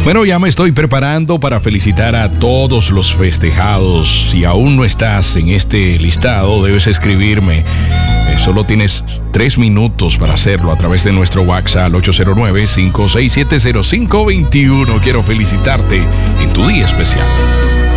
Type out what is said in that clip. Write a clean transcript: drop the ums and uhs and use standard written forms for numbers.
Bueno, ya me estoy preparando para felicitar a todos los festejados. Si aún no estás en este listado, debes escribirme. Solo tienes 3 minutos para hacerlo a través de nuestro WhatsApp 809-567-0521. Quiero felicitarte en tu día especial.